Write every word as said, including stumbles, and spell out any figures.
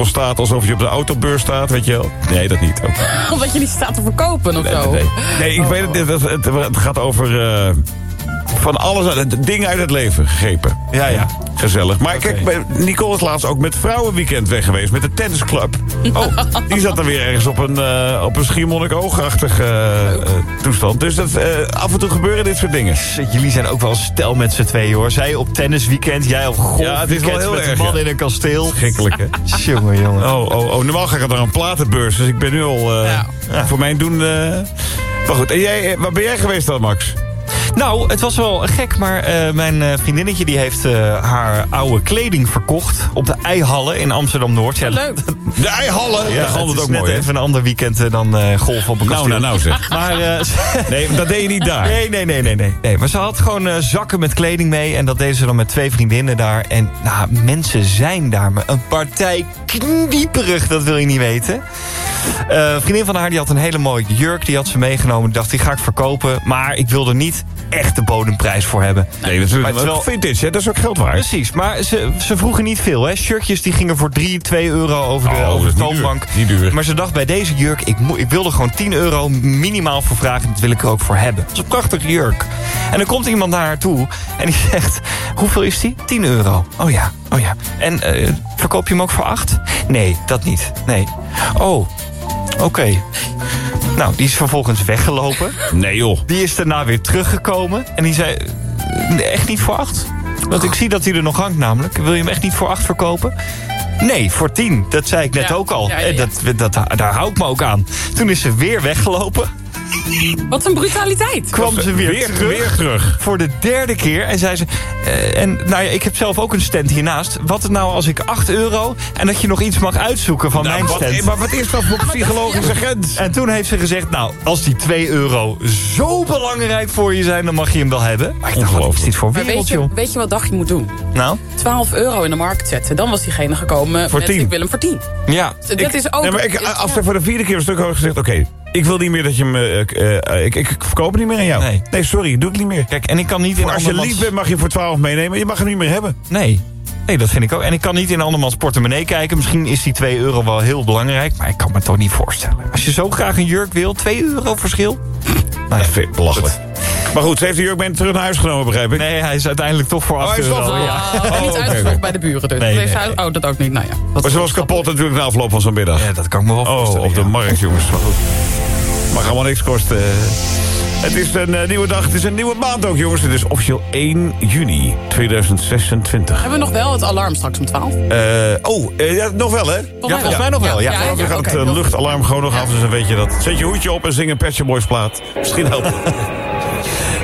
staat alsof je op de autobeurs staat, weet je wel. Nee, dat niet. Ook. Omdat je niet staat te verkopen of nee, zo. Nee, nee ik oh. weet het, het, het, het gaat over uh, van alles, dingen uit het leven gegrepen. Ja, ja. Gezellig. Maar okay. Kijk, Nicole is laatst ook met vrouwenweekend weg geweest. Met de tennisclub. Oh, die zat dan weer ergens op een, uh, op een Schiermonnikoog-achtige uh, toestand. Dus dat, uh, af en toe gebeuren dit soort dingen. Jullie zijn ook wel stel met z'n tweeën, hoor. Zij op tennisweekend, jij op golfweekend. Ja, het is wel heel met erg, een man ja. in een kasteel. Schrikkelijk, hè? Jongen, jongen. Oh, oh, oh. Normaal ga ik naar een platenbeurs. Dus ik ben nu al uh, ja. Ja. voor mijn doen... Uh... Maar goed, en jij, waar ben jij geweest dan, Max? Nou, het was wel gek, maar uh, mijn uh, vriendinnetje die heeft uh, haar oude kleding verkocht op de IJhallen in Amsterdam-Noord. Ja, leuk. De IJhallen? Ja, dat is ook net mooi, even een ander weekend uh, dan uh, golf op een kasteel. Nou, nou, nou zeg. Maar, uh, nee, dat deed je niet daar. Nee, nee, nee, nee, nee. nee maar ze had gewoon uh, zakken met kleding mee en dat deden ze dan met twee vriendinnen daar. En nou, mensen zijn daar maar een partij knieperig, dat wil je niet weten. Uh, een vriendin van haar die had een hele mooie jurk, die had ze meegenomen. Die dacht, die ga ik verkopen, maar ik wilde niet echt de bodemprijs voor hebben. Nee, dat is wel, wel vintage, hè? Dat is ook geld waard. Precies, maar ze, ze vroegen niet veel. Hè. Shirtjes die gingen voor drie, twee euro over de, oh, over de toonbank. Niet duur. Niet duur. Maar ze dacht bij deze jurk, ik, mo- ik wil er gewoon tien euro minimaal voor vragen. Dat wil ik er ook voor hebben. Dat is een prachtige jurk. En dan komt iemand naar haar toe en die zegt, hoeveel is die? tien euro. Oh ja, oh ja. En uh, verkoop je hem ook voor acht? Nee, dat niet. Nee. Oh, oké. Okay. Nou, die is vervolgens weggelopen. Nee, joh. Die is daarna weer teruggekomen. En die zei, echt niet voor acht? Want ik zie dat hij er nog hangt namelijk. Wil je hem echt niet voor acht verkopen? Nee, voor tien. Dat zei ik net ja, ook al. Ja, ja, ja. Dat, dat, daar hou ik me ook aan. Toen is ze weer weggelopen. Wat een brutaliteit. Kwam ze weer, weer, terug, weer terug. Voor de derde keer. En zei ze... Uh, en nou ja, ik heb zelf ook een stand hiernaast. Wat nou als ik acht euro... en dat je nog iets mag uitzoeken van nou, mijn stand. Wat, maar wat is dat voor psychologische grens? En toen heeft ze gezegd... nou, als die twee euro zo belangrijk voor je zijn... dan mag je hem wel hebben. Maar ik dacht, wat is dit voor wereld, weet je, weet je wat dag je moet doen? Nou? twaalf euro in de markt zetten. Dan was diegene gekomen voor met... tien. ik wil hem voor tien. Ja. Dat ik, is ook... Nee, maar ik, als er voor de vierde keer een stuk had gezegd... oké, okay, ik wil niet meer dat je me... Uh, uh, ik, ik verkoop het niet meer aan jou. Nee. nee, sorry, doe ik niet meer. Kijk, en ik kan niet in voor als je lief bent mag je voor twaalf meenemen. Je mag hem niet meer hebben. Nee. Nee, dat vind ik ook. En ik kan niet in andermans portemonnee kijken. Misschien is die twee euro wel heel belangrijk. Maar ik kan me toch niet voorstellen. Als je zo graag een jurk wil, twee euro verschil? Nou ja, vind belachelijk. Maar goed, ze heeft de jurk mee terug naar huis genomen, begrijp ik? Nee, hij is uiteindelijk toch voor acht euro. Oh, hij is toch ja. oh, niet uitgezocht bij de buren dus. Nee, nee, nee. Oh, dat ook niet. Nou ja. Maar ze was kapot natuurlijk na afloop van zo'n middag. Ja, dat kan ik me wel voorstellen. Oh, op de ja. markt, jongens. Maar goed. Mag allemaal niks kosten. Het is een uh, nieuwe dag, het is een nieuwe maand ook, jongens. Het is officieel één juni tweeduizend zesentwintig. Hebben we nog wel het alarm straks om twaalf? Uh, oh, uh, ja, nog wel, hè? Volgens ja, volgens mij nog wel. Ja, ja, ja, ja, we gaan okay, het uh, luchtalarm gewoon nog ja. af, dus dan weet je dat. Zet je hoedje op en zing een Pet Shop Boys plaat. Misschien helpt het.